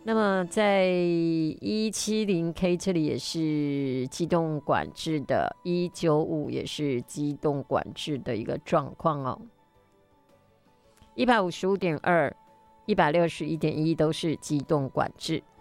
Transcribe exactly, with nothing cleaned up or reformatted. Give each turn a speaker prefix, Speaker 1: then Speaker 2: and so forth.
Speaker 1: 那么在一七零 K 这里也是机动管制的，一九五也是机动管制的一个状况哦。一百五十五点二、一百六十一点一都是机动管制。